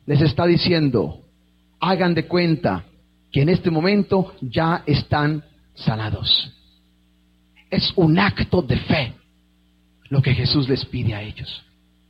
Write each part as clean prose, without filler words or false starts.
les está diciendo, hagan de cuenta que en este momento ya están sanados. Es un acto de fe lo que Jesús les pide a ellos.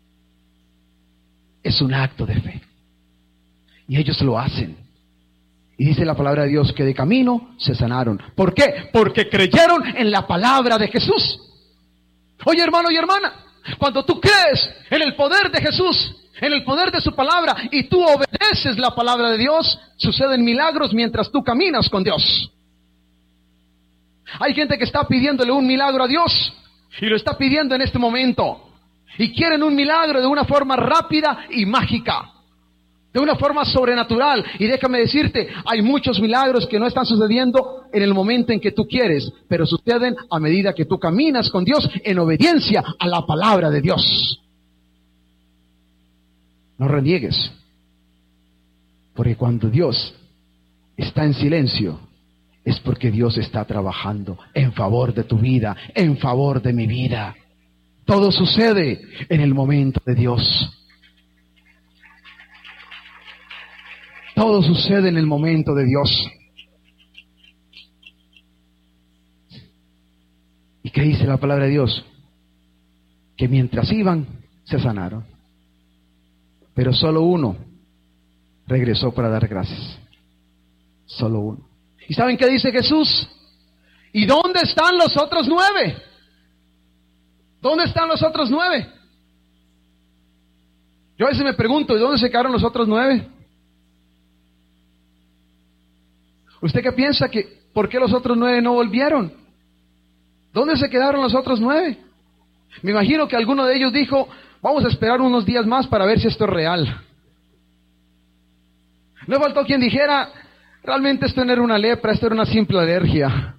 Es un acto de fe. Y ellos lo hacen. Y dice la palabra de Dios que de camino se sanaron. ¿Por qué? Porque creyeron en la palabra de Jesús. Oye, hermano y hermana, cuando tú crees en el poder de Jesús, en el poder de su palabra, y tú obedeces la palabra de Dios, suceden milagros mientras tú caminas con Dios. Hay gente que está pidiéndole un milagro a Dios, y lo está pidiendo en este momento, y quieren un milagro de una forma rápida y mágica, de una forma sobrenatural. Y déjame decirte, hay muchos milagros que no están sucediendo en el momento en que tú quieres, pero suceden a medida que tú caminas con Dios en obediencia a la palabra de Dios. No reniegues, porque cuando Dios está en silencio, es porque Dios está trabajando en favor de tu vida, en favor de mi vida. Todo sucede en el momento de Dios. Todo sucede en el momento de Dios. ¿Y qué dice la palabra de Dios? Que mientras iban, se sanaron. Pero solo uno regresó para dar gracias. Solo uno. ¿Y saben qué dice Jesús? ¿Y dónde están los otros 9? ¿Dónde están los otros 9? Yo a veces me pregunto, ¿y dónde se quedaron los otros 9? ¿Usted qué piensa? ¿Por qué los otros 9 no volvieron? ¿Dónde se quedaron los otros 9? Me imagino que alguno de ellos dijo, vamos a esperar unos días más para ver si esto es real. No faltó quien dijera, realmente esto no era una lepra, esto era una simple alergia.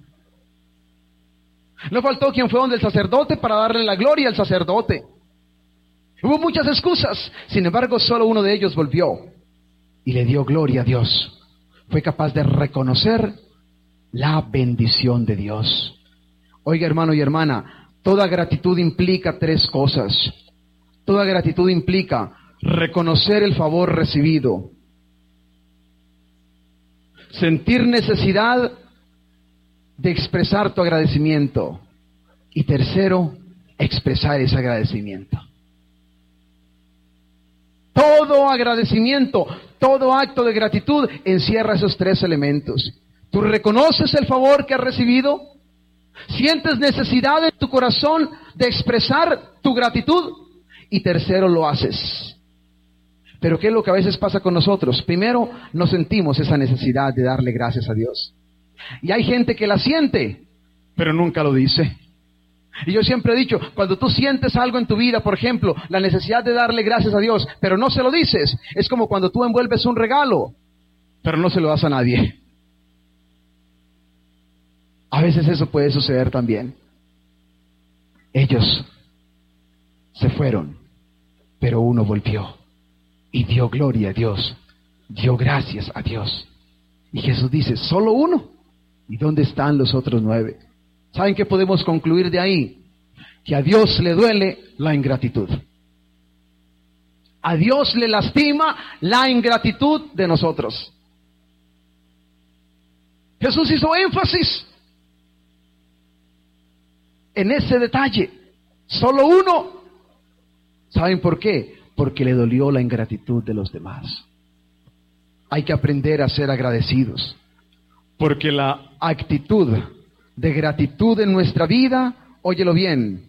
No faltó quien fue donde el sacerdote para darle la gloria al sacerdote. Hubo muchas excusas, sin embargo solo uno de ellos volvió y le dio gloria a Dios. Fue capaz de reconocer la bendición de Dios. Oiga, hermano y hermana, toda gratitud implica 3 cosas. Toda gratitud implica reconocer el favor recibido, sentir necesidad de expresar tu agradecimiento, y tercero, expresar ese agradecimiento. Todo agradecimiento, todo acto de gratitud encierra esos 3 elementos. Tú reconoces el favor que has recibido, sientes necesidad en tu corazón de expresar tu gratitud, y tercero, lo haces. Pero ¿qué es lo que a veces pasa con nosotros? Primero, no sentimos esa necesidad de darle gracias a Dios. Y hay gente que la siente, pero nunca lo dice. Y yo siempre he dicho, cuando tú sientes algo en tu vida, por ejemplo, la necesidad de darle gracias a Dios, pero no se lo dices, es como cuando tú envuelves un regalo, pero no se lo das a nadie. A veces eso puede suceder también. Ellos se fueron, pero uno volvió y dio gloria a Dios, dio gracias a Dios. Y Jesús dice, solo uno. ¿Y dónde están los otros 9? ¿Saben qué podemos concluir de ahí? Que a Dios le duele la ingratitud. A Dios le lastima la ingratitud de nosotros. Jesús hizo énfasis en ese detalle. Solo uno. ¿Saben por qué? Porque le dolió la ingratitud de los demás. Hay que aprender a ser agradecidos, porque la actitud de gratitud en nuestra vida, óyelo bien,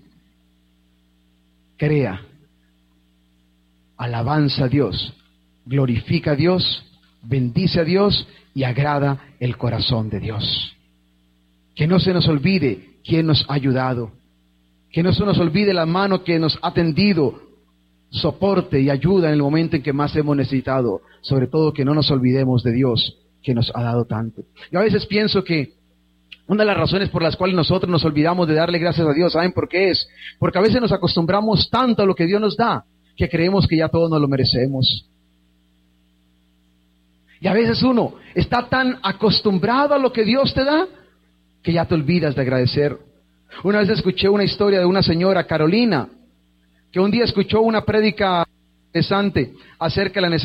crea alabanza a Dios, glorifica a Dios, bendice a Dios y agrada el corazón de Dios. Que no se nos olvide quién nos ha ayudado, que no se nos olvide la mano que nos ha tendido soporte y ayuda en el momento en que más hemos necesitado. Sobre todo que no nos olvidemos de Dios, que nos ha dado tanto. Yo a veces pienso que una de las razones por las cuales nosotros nos olvidamos de darle gracias a Dios, ¿saben por qué es? Porque a veces nos acostumbramos tanto a lo que Dios nos da, que creemos que ya todos nos lo merecemos. Y a veces uno está tan acostumbrado a lo que Dios te da, que ya te olvidas de agradecer. Una vez escuché una historia de una señora, Carolina, que un día escuchó una prédica interesante acerca de la necesidad